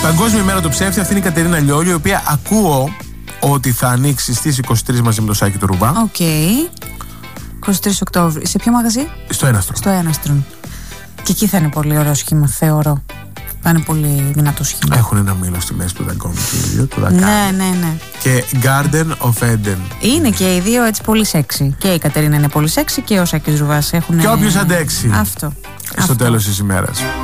Παγκόσμια ημέρα του ψεύτη. Αυτή είναι η Κατερίνα Λιόλιο, η οποία ακούω ότι θα ανοίξει στις 23 μαζί με το Σάκη του Ρουβά. Οκ. 23 Οκτώβρη. Σε ποιο μαγαζί? Στο Έναστρο. Στο Έναστρο. Και εκεί θα είναι πολύ ωραίο σχήμα, θεωρώ. Θα είναι πολύ δυνατό σχήμα. Έχουν ένα μήλο στη μέση του δαγκόνου του Ναι. Και Garden of Eden. Είναι και οι δύο έτσι πολύ σεξι. Και η Κατερίνα είναι πολύ σεξι και ο Σάκης Ρουβάς έχουν. Και όποιος αντέξει. Αυτό. Στο τέλος της ημέρας.